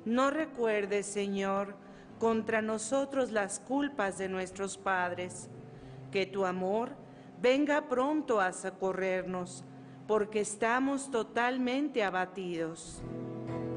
No recuerdes, Señor, contra nosotros las culpas de nuestros padres. Que tu amor venga pronto a socorrernos, porque estamos totalmente abatidos.